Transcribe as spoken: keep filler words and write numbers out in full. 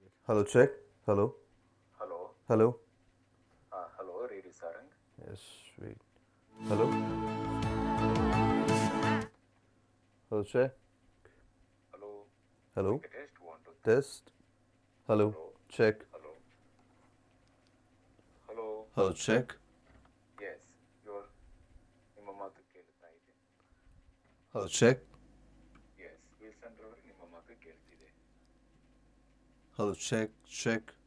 Hello, check. Hello. Hello. Hello. Uh, hello, Riri Sarang. Yes, wait. Hello. Hello, check. Hello. Hello. Make a test. One, two, three. Test. Hello. Hello. Check. Hello. Hello. Hello, check. Yes, your ನಿಮ್ಮ ಮಾತು ಕೇಳ್ತಾ ಇದೆ. Hello, check. Yes, Wilson ರವರು ನಿಮ್ಮ ಮಾತು ಕೇಳ್ತಿದೆ. Hello, check. Check.